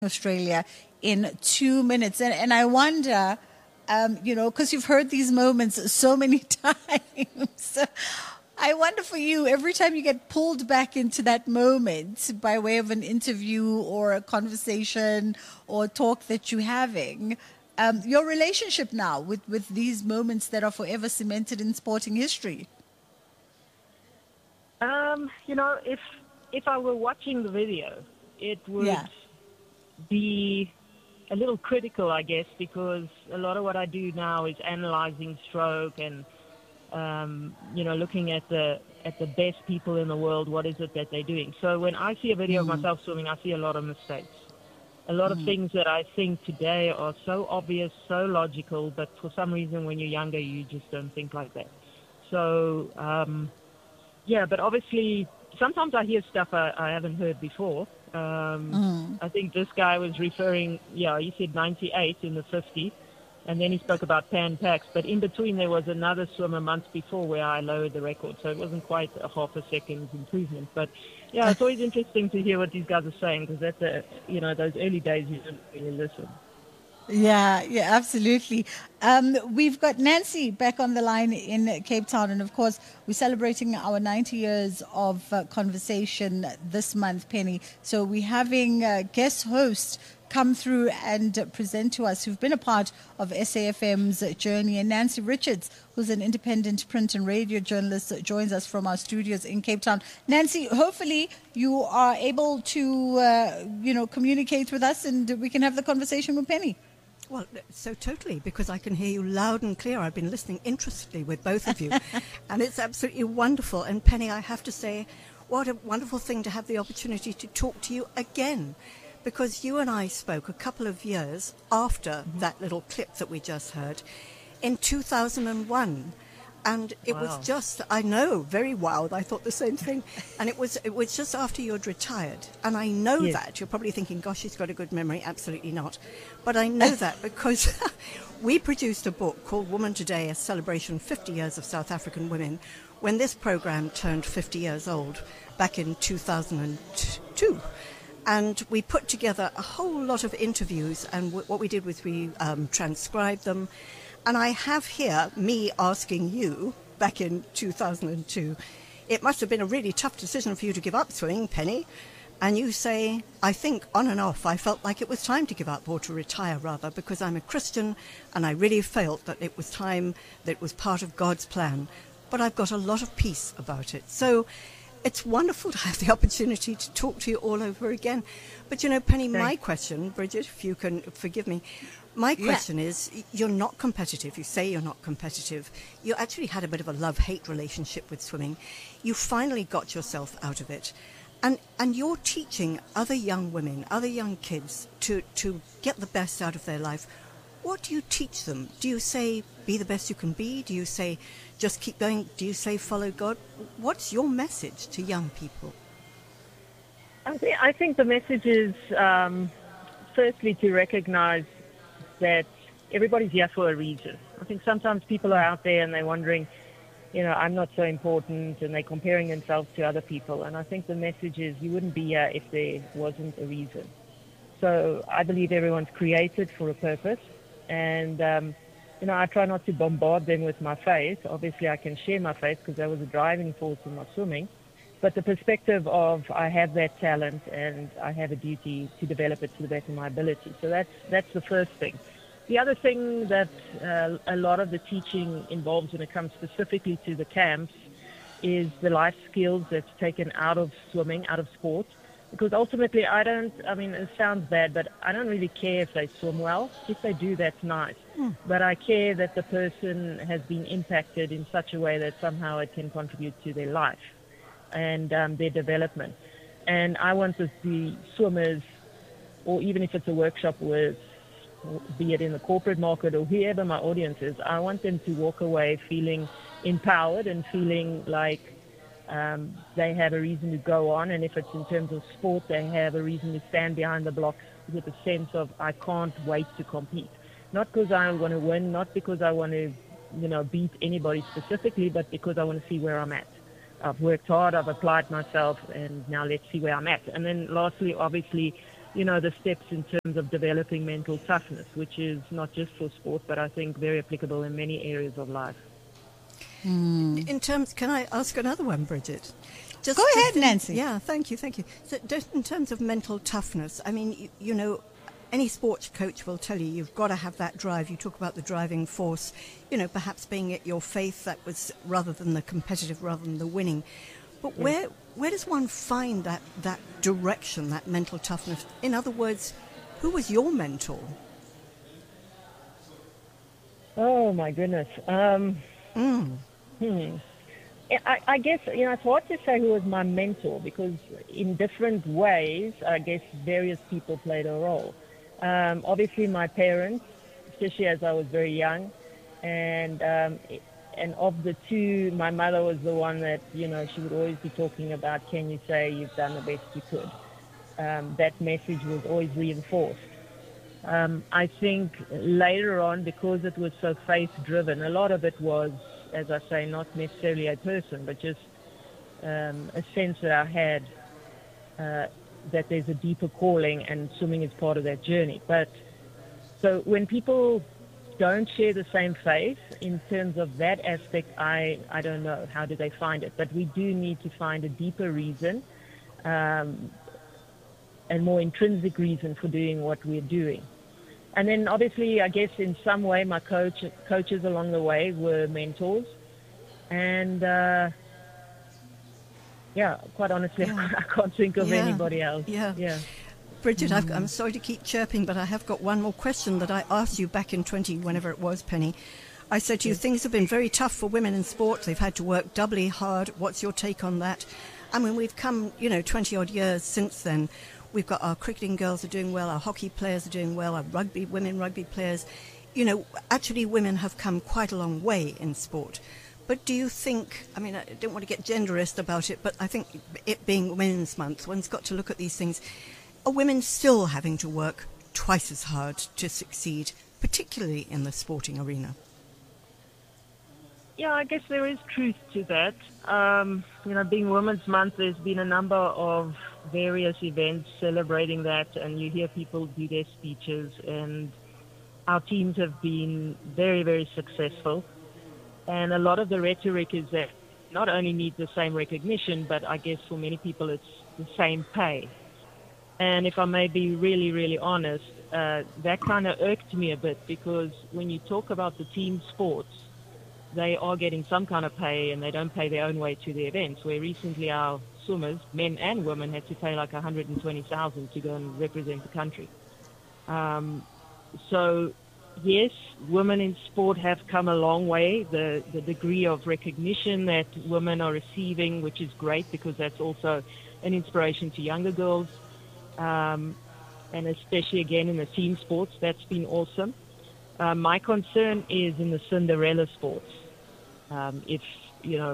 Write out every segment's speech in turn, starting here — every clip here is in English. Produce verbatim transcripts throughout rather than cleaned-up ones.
Australia in two minutes. And, and I wonder, um, you know, because you've heard these moments so many times. I wonder for you, every time you get pulled back into that moment by way of an interview or a conversation or talk that you're having, um, your relationship now with, with these moments that are forever cemented in sporting history. Um, you know, if if I were watching the video, it would Yeah. be a little critical, I guess, because a lot of what I do now is analyzing stroke and, um, you know, looking at the at the best people in the world. What is it that they're doing? So when I see a video of myself swimming, I see a lot of mistakes. A lot of things that I think today are so obvious, so logical, but for some reason when you're younger, you just don't think like that. So, um, yeah, but obviously sometimes I hear stuff I, I haven't heard before. Um, I think this guy was referring, yeah, he said ninety-eight in the fifty, and then he spoke about Pan Pacs. But in between there was another swimmer months before where I lowered the record, so it wasn't quite a half a second improvement. But yeah, it's always interesting to hear what these guys are saying because that's a, you know, those early days you didn't really listen. Yeah, yeah, absolutely. Um, we've got Nancy back on the line in Cape Town, and of course, we're celebrating our ninety years of uh, conversation this month, Penny. So we're having a guest host come through and present to us who've been a part of S A F M's journey. And Nancy Richards, who's an independent print and radio journalist, joins us from our studios in Cape Town. Nancy, hopefully you are able to, uh, you know, communicate with us and we can have the conversation with Penny. Well, so totally, because I can hear you loud and clear. I've been listening interestedly with both of you, and it's absolutely wonderful. And Penny, I have to say, what a wonderful thing to have the opportunity to talk to you again, because you and I spoke a couple of years after mm-hmm. that little clip that we just heard in two thousand one. And it wow. was just, I know, very wild. I thought the same thing. And it was it was just after you'd retired. And I know yes. that. You're probably thinking, gosh, she's got a good memory. Absolutely not. But I know that because we produced a book called Woman Today, a celebration of fifty years of South African women, when this program turned fifty years old back in two thousand two. And we put together a whole lot of interviews. And w- what we did was we um, transcribed them. And I have here me asking you, back in two thousand two, it must have been a really tough decision for you to give up swimming, Penny. And you say, I think on and off I felt like it was time to give up, or to retire rather, because I'm a Christian and I really felt that it was time, that it was part of God's plan. But I've got a lot of peace about it. So it's wonderful to have the opportunity to talk to you all over again. But you know, Penny, Thanks. My question, Bridget, if you can forgive me, my question yeah. is, you're not competitive. You say you're not competitive. You actually had a bit of a love-hate relationship with swimming. You finally got yourself out of it. And and you're teaching other young women, other young kids to, to get the best out of their life. What do you teach them? Do you say, be the best you can be? Do you say, just keep going? Do you say, follow God? What's your message to young people? I think, I think the message is, um, firstly, to recognize that everybody's here for a reason. I think sometimes people are out there and they're wondering, you know, I'm not so important, and they're comparing themselves to other people. And I think the message is you wouldn't be here if there wasn't a reason. So I believe everyone's created for a purpose. And, um, you know, I try not to bombard them with my faith. Obviously, I can share my faith because that was a driving force in my swimming. But the perspective of I have that talent and I have a duty to develop it to the best of my ability. So that's that's the first thing. The other thing that uh, a lot of the teaching involves when it comes specifically to the camps is the life skills that's taken out of swimming, out of sport. Because ultimately I don't, I mean, it sounds bad, but I don't really care if they swim well. If they do, that's nice. Mm. But I care that the person has been impacted in such a way that somehow it can contribute to their life and um, their development. And I want to see swimmers, or even if it's a workshop with, be it in the corporate market or whoever my audience is, I want them to walk away feeling empowered and feeling like um, they have a reason to go on. And if it's in terms of sport, they have a reason to stand behind the blocks with a sense of, I can't wait to compete. Not because I want to win, not because I want to, you know, beat anybody specifically, but because I want to see where I'm at. I've worked hard, I've applied myself, and now let's see where I'm at. And then lastly, obviously, you know, the steps in terms of developing mental toughness, which is not just for sport, but I think very applicable in many areas of life. Mm. In terms, can I ask another one, Bridget? Just Go ahead, just in, Nancy. Yeah, thank you, thank you. So just in terms of mental toughness, I mean, you, you know, any sports coach will tell you you've got to have that drive. You talk about the driving force, you know, perhaps being it your faith that was rather than the competitive, rather than the winning. But Yeah. where where does one find that, that direction, that mental toughness? In other words, who was your mentor? Oh, my goodness. Um, Mm. hmm. I, I guess, you know, it's hard to say who was my mentor because in different ways, I guess various people played a role. Um, obviously, my parents, especially as I was very young, and um, and of the two, my mother was the one that, you know, she would always be talking about, can you say you've done the best you could? Um, that message was always reinforced. Um, I think later on, because it was so faith-driven, a lot of it was, as I say, not necessarily a person, but just um, a sense that I had uh, that there's a deeper calling and swimming is part of that journey. But so when people don't share the same faith in terms of that aspect, I, I don't know, how do they find it? But we do need to find a deeper reason um, and more intrinsic reason for doing what we're doing. And then obviously, I guess in some way, my coach, coaches along the way were mentors. And uh, yeah, quite honestly, Yeah. I can't think of Yeah. anybody else. Yeah. Yeah. Bridget, I've, I'm sorry to keep chirping, but I have got one more question that I asked you back in twenty, whenever it was, Penny. I said to you, things have been very tough for women in sport. They've had to work doubly hard. What's your take on that? I mean, we've come, you know, twenty odd years since then. We've got our cricketing girls are doing well, our hockey players are doing well, our rugby, women rugby players. You know, actually women have come quite a long way in sport. But do you think, I mean, I don't want to get genderist about it, but I think it being Women's Month, one's got to look at these things. Are women still having to work twice as hard to succeed, particularly in the sporting arena? Yeah, I guess there is truth to that. Um, you know, being Women's Month, there's been a number of various events celebrating that, and you hear people do their speeches, and our teams have been very, very successful. And a lot of the rhetoric is that not only need the same recognition, but I guess for many people it's the same pay. And if I may be really, really honest, uh, that kind of irked me a bit, because when you talk about the team sports, they are getting some kind of pay, and they don't pay their own way to the events, where recently our swimmers, men and women, had to pay like one hundred twenty thousand dollars to go and represent the country. Um, so, yes, women in sport have come a long way. The, the degree of recognition that women are receiving, which is great, because that's also an inspiration to younger girls. Um, and especially, again, in the team sports, that's been awesome. Uh, my concern is in the Cinderella sports. Um, if, you know,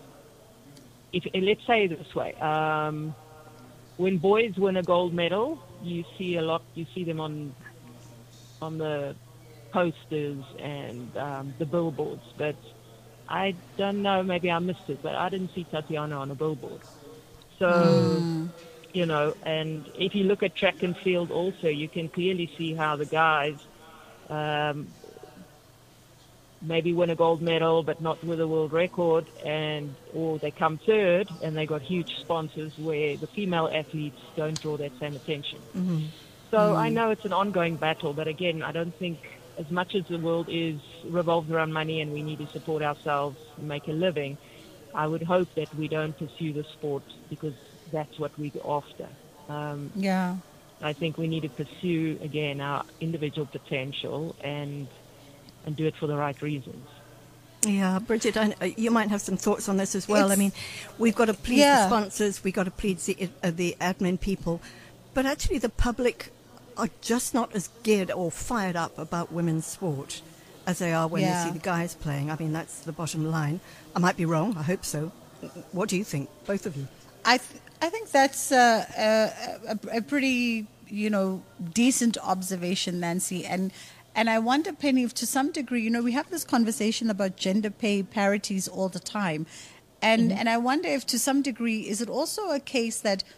if let's say it this way, um, when boys win a gold medal, you see a lot, you see them on on the posters and um, the billboards. But I don't know, maybe I missed it, but I didn't see Tatiana on a billboard. So, mm. you know, and if you look at track and field also, you can clearly see how the guys um, maybe win a gold medal, but not with a world record, and or they come third, and they got huge sponsors where the female athletes don't draw that same attention. Mm-hmm. So mm-hmm. I know it's an ongoing battle, but again, I don't think, as much as the world is revolves around money and we need to support ourselves and make a living, I would hope that we don't pursue the sport because that's what we're after. Um, yeah. I think we need to pursue, again, our individual potential and and do it for the right reasons. Yeah, Bridget, I, you might have some thoughts on this as well. It's, I mean, we've got to please yeah. the sponsors, we've got to please the, uh, the admin people, but actually the public are just not as geared or fired up about women's sport as they are when yeah. they see the guys playing. I mean, that's the bottom line. I might be wrong, I hope so. What do you think, both of you? I th- I think that's uh, a, a, a pretty, you know, decent observation, Nancy. And and I wonder, Penny, if to some degree, you know, we have this conversation about gender pay parities all the time. And, mm-hmm. and I wonder if to some degree, is it also a case that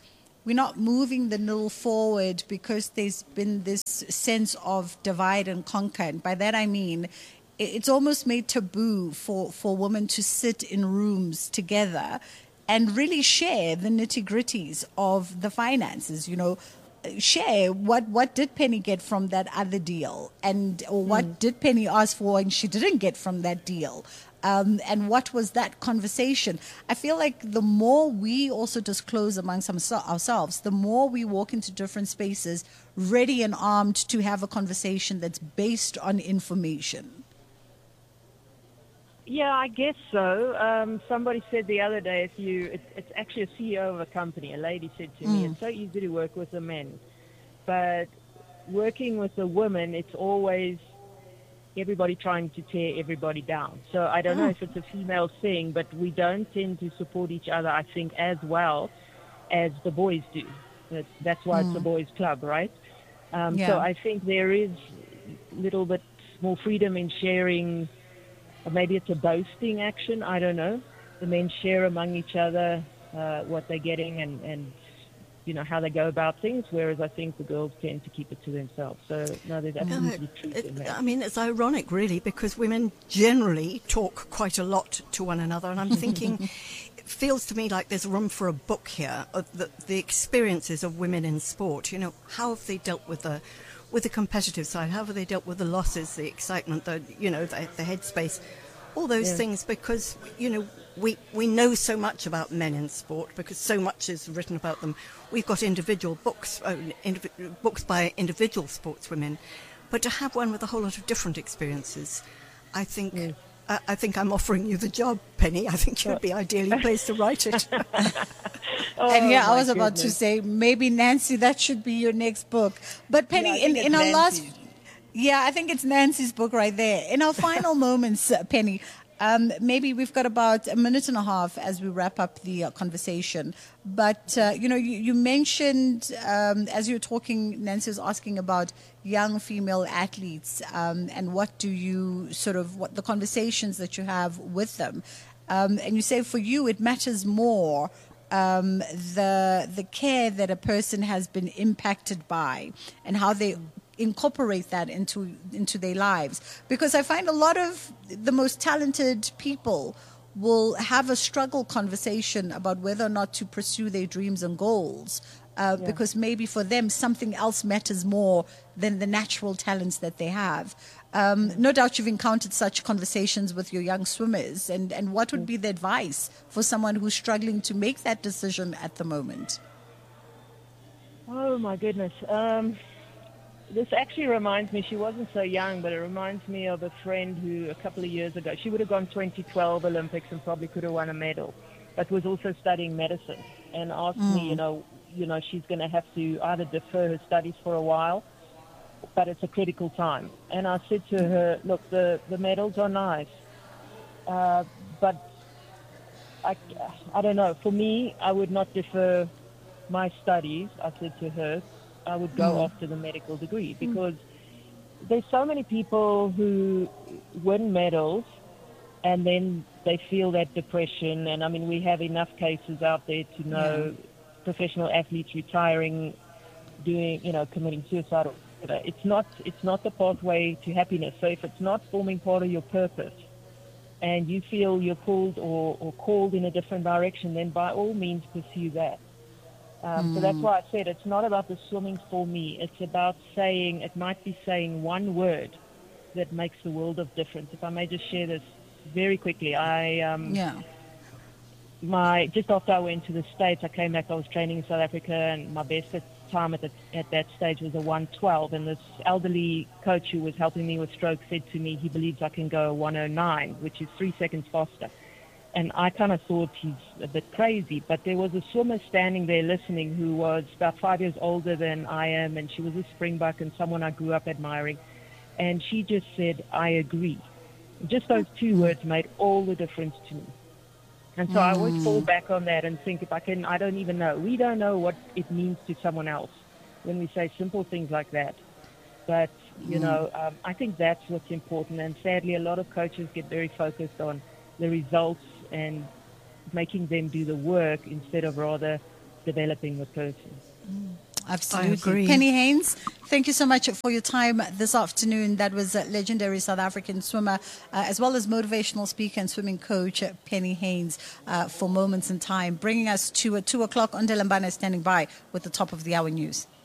we're not moving the needle forward because there's been this sense of divide and conquer. And by that I mean, it's almost made taboo for, for women to sit in rooms together and really share the nitty-gritties of the finances, you know, share what, what did Penny get from that other deal, and or what mm. did Penny ask for and she didn't get from that deal. Um, and what was that conversation? I feel like the more we also disclose amongst ourselves, the more we walk into different spaces ready and armed to have a conversation that's based on information. Yeah, I guess so. Um, somebody said the other day, if you, it, it's actually a C E O of a company, a lady said to mm. me, it's so easy to work with a man, but working with a woman, it's always everybody trying to tear everybody down. So I don't oh. know if it's a female thing, but we don't tend to support each other, I think, as well as the boys do. That's why mm. it's a boys' club, right? Um, yeah. So I think there is a little bit more freedom in sharing. Or maybe it's a boasting action, I don't know. The men share among each other uh, what they're getting and, and, you know, how they go about things, whereas I think the girls tend to keep it to themselves. So, no, there's absolutely uh, truth it, in that. I mean, it's ironic, really, because women generally talk quite a lot to one another, and I'm thinking, it feels to me like there's room for a book here of the, the experiences of women in sport. You know, how have they dealt with the with the competitive side? How have they dealt with the losses, the excitement, the, you know, the, the headspace, all those yeah. things, because, you know, we, we know so much about men in sport because so much is written about them. We've got individual books, uh, indiv- books by individual sportswomen, but to have one with a whole lot of different experiences, I think... Yeah. I, I think I'm offering you the job, Penny. I think you'd be ideally placed to write it. oh, and yeah, I was about goodness. to say, maybe Nancy, that should be your next book. But Penny, yeah, in, in our last... Yeah, I think it's Nancy's book right there. In our final moments, uh, Penny, um, maybe we've got about a minute and a half as we wrap up the uh, conversation. But, uh, you know, you, you mentioned, um, as you were talking, Nancy was asking about young female athletes um, and what do you sort of, what the conversations that you have with them. Um, and you say for you it matters more um, the the care that a person has been impacted by and how they incorporate that into into their lives, because I find a lot of the most talented people will have a struggle conversation about whether or not to pursue their dreams and goals uh, yeah. because maybe for them something else matters more than the natural talents that they have. Um, no doubt you've encountered such conversations with your young swimmers, and, and what would be the advice for someone who's struggling to make that decision at the moment? Oh my goodness. Um This actually reminds me, she wasn't so young, but it reminds me of a friend who a couple of years ago, she would have gone twenty twelve Olympics and probably could have won a medal, but was also studying medicine and asked mm. me, you know, you know, she's going to have to either defer her studies for a while, but it's a critical time. And I said to her, look, the, the medals are nice, uh, but I, I don't know. For me, I would not defer my studies, I said to her. I would go mm. after the medical degree, because mm. there's so many people who win medals and then they feel that depression. And I mean, we have enough cases out there to know yeah. professional athletes retiring, doing, you know, committing suicide. Or whatever. It's not, it's not the pathway to happiness. So if it's not forming part of your purpose and you feel you're called or, or called in a different direction, then by all means pursue that. Um, mm. So that's why I said it's not about the swimming for me. It's about saying, it might be saying one word that makes the world of difference. If I may just share this very quickly. I, um, yeah. my, just after I went to the States, I came back, I was training in South Africa, and my best time at, the, at that stage was a one twelve. And this elderly coach who was helping me with stroke said to me, he believes I can go a one oh nine, which is three seconds faster. And I kind of thought he's a bit crazy, but there was a swimmer standing there listening who was about five years older than I am, and she was a Springbok and someone I grew up admiring. And she just said, I agree. Just those two words made all the difference to me. And so mm. I always fall back on that and think, if I can, I don't even know. We don't know what it means to someone else when we say simple things like that. But, you mm. know, um, I think that's what's important. And sadly, a lot of coaches get very focused on the results and making them do the work instead of rather developing the person. Absolutely. I agree. Penny Haynes, thank you so much for your time this afternoon. That was a legendary South African swimmer, uh, as well as motivational speaker and swimming coach, uh, Penny Haynes, uh, for Moments in Time, bringing us to uh, two o'clock. Ondela Mbane standing by with the top of the hour news.